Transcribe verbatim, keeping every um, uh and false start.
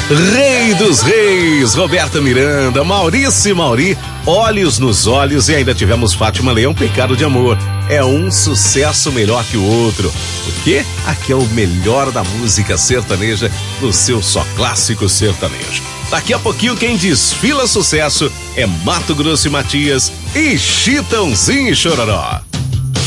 Rei dos Reis, Roberta Miranda, Maurício e Mauri, Olhos nos Olhos, e ainda tivemos Fátima Leão, Pecado de Amor. É um sucesso melhor que o outro, porque aqui é o melhor da música sertaneja no seu Só Clássico Sertanejo. Daqui a pouquinho quem desfila sucesso é Mato Grosso e Matias e Chitãozinho e Chororó.